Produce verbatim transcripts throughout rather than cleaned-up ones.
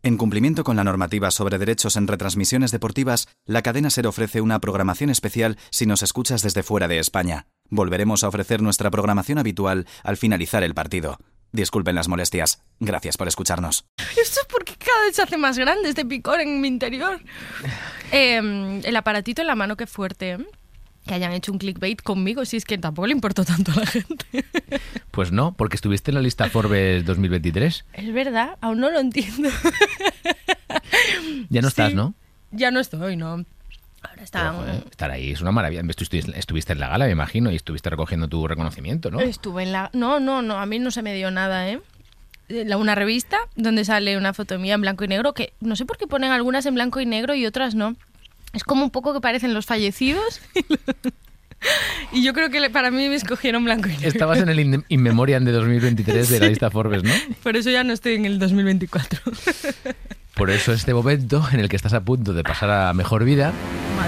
En cumplimiento con la normativa sobre derechos en retransmisiones deportivas, la cadena SER ofrece una programación especial si nos escuchas desde fuera de España. Volveremos a ofrecer nuestra programación habitual al finalizar el partido. Disculpen las molestias. Gracias por escucharnos. Esto es porque cada vez se hace más grande este picor en mi interior. Eh, el aparatito en la mano, qué fuerte, ¿eh? Que hayan hecho un clickbait conmigo, si es que tampoco le importó tanto a la gente. Pues no, porque estuviste en la lista Forbes dos mil veintitrés. Es verdad, aún no lo entiendo. Ya no estás, Sí, ¿no? Ya no estoy, ¿no? Ahora está... Pero, joder, estar ahí es una maravilla. Tú estuviste, estuviste en la gala, me imagino, y estuviste recogiendo tu reconocimiento, ¿no? Estuve en la... No, no, no, a mí no se me dio nada, ¿eh? La- Una revista donde sale una foto mía en blanco y negro, que no sé por qué ponen algunas en blanco y negro y otras no. Es como un poco que parecen los fallecidos. Y yo creo que le- para mí me escogieron blanco y negro. Estabas en el In, In Memoriam de dos mil veintitrés de la lista Forbes, ¿no? Por eso ya no estoy en el dos mil veinticuatro. Por eso este momento en el que estás a punto de pasar a mejor vida, Madre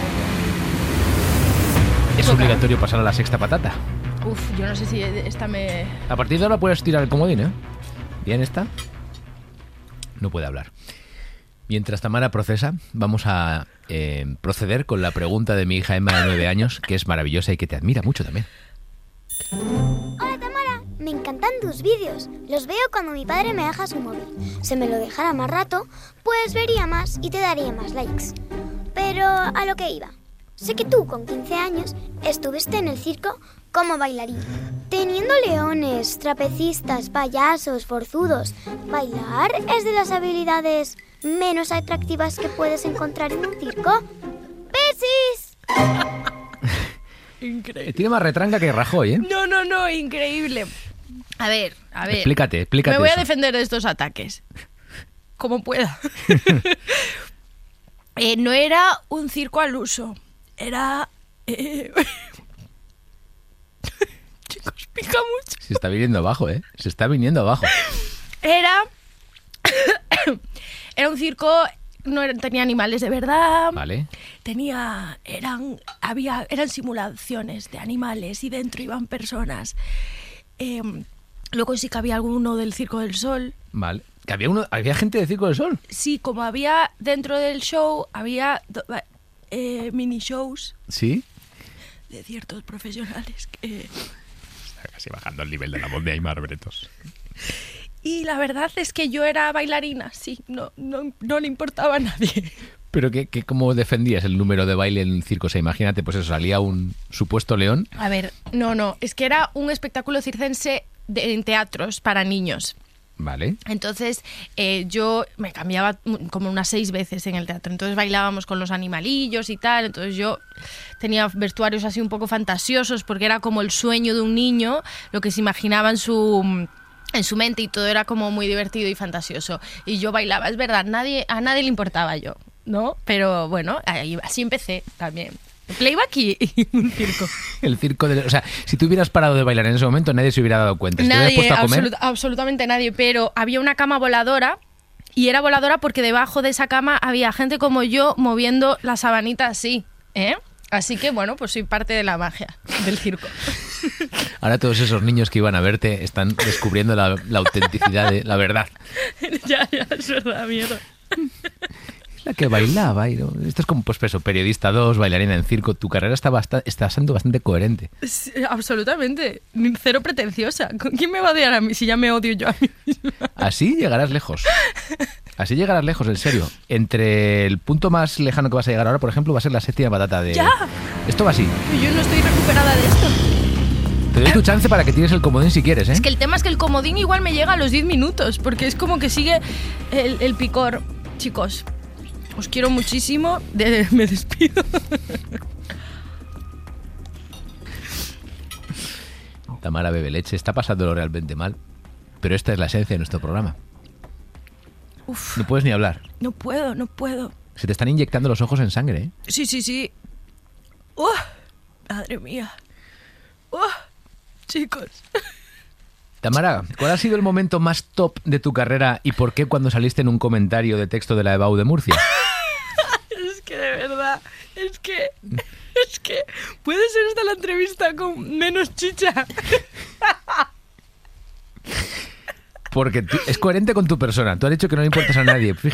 es Toca. obligatorio pasar a la sexta patata. mía. Uf, yo no sé si esta me... A partir de ahora puedes tirar el comodín, ¿eh? Bien, esta. No puede hablar. Mientras Tamara procesa, vamos a eh, proceder con la pregunta de mi hija Emma de nueve años, que es maravillosa y que te admira mucho también. Hola Tamara, me encantan tus vídeos. Los veo cuando mi padre me deja su móvil. Si me lo dejara más rato, pues vería más y te daría más likes. Pero a lo que iba. Sé que tú con quince años estuviste en el circo como bailarín. Teniendo leones, trapecistas, payasos, forzudos, ¿bailar es de las habilidades menos atractivas que puedes encontrar en un circo? ¡Besis! Increíble. Tiene más retranca que Rajoy, ¿eh? No, no, no, increíble. A ver, a ver. Explícate, explícate Me voy eso. a defender de estos ataques. Como pueda. Eh, no era un circo al uso. Era... eh, Chicos, pica mucho. Se está viniendo abajo, ¿eh? Se está viniendo abajo. Era... Era un circo... No era- tenía animales de verdad. Vale. Tenía... Eran... Había... Eran simulaciones de animales y dentro iban personas. Eh, luego sí que había alguno del Circo del Sol. Vale. Que había uno, había gente de Circo del Sol. Sí, como había dentro del show, había do- va- eh, mini shows Sí. de ciertos profesionales que... Está casi bajando el nivel de la voz de Aymar Bretos. Y la verdad es que yo era bailarina, sí, no, no, no le importaba a nadie. Pero que, que ¿cómo defendías el número de baile en el circo? O sea, imagínate, pues eso, salía un supuesto león. A ver, no, no, es que era un espectáculo circense de- en teatros para niños. Vale. Entonces eh, yo me cambiaba como unas seis veces en el teatro. Entonces bailábamos con los animalillos y tal. Entonces yo tenía vestuarios así un poco fantasiosos porque era como el sueño de un niño, lo que se imaginaba en su, en su mente y todo era como muy divertido y fantasioso. Y yo bailaba, es verdad, nadie, a nadie le importaba yo, ¿no? Pero bueno, ahí- así empecé también. Playback y, y un circo. El circo de... O sea, si tú hubieras parado de bailar en ese momento, nadie se hubiera dado cuenta. Si te hubieras Nadie, puesto a comer... absolut- absolutamente nadie, pero había una cama voladora y era voladora porque debajo de esa cama había gente como yo moviendo la sabanita así, ¿eh? Así que bueno, pues soy parte de la magia del circo. Ahora todos esos niños que iban a verte están descubriendo la, la autenticidad de la verdad. ya, ya, es verdad, mierda. La que bailaba. Y no- esto es como, pues eso, periodista dos, bailarina en circo. Tu carrera está, basta- está siendo bastante coherente. Sí, absolutamente, cero pretenciosa. ¿Con quién me va a odiar a mí si ya me odio yo a mí misma? Así llegarás lejos. Así llegarás lejos, en serio. Entre el punto más lejano que vas a llegar ahora, por ejemplo, va a ser la séptima patata de... ¡Ya! Esto va así. Yo no estoy recuperada de esto. Te doy tu chance para que tires el comodín si quieres, ¿eh? Es que el tema es que el comodín igual me llega a los diez minutos, porque es como que sigue el, el picor. Chicos, os quiero muchísimo. De- me despido. Tamara bebe leche. Está pasándolo realmente mal. Pero esta es la esencia de nuestro programa. Uf, No puedes ni hablar. no puedo, no puedo. Se te están inyectando los ojos en sangre, ¿eh? Sí, sí, sí. ¡Uf! Madre mía. ¡Uf! Chicos. Tamara, ¿cuál ha sido el momento más top de tu carrera y por qué cuando saliste en un comentario de texto de la EBAU de Murcia? Es que de verdad, es que... Es que puede ser esta la entrevista con menos chicha. Porque tú- es coherente con tu persona. Tú has dicho que no le importas a nadie. Fíjate.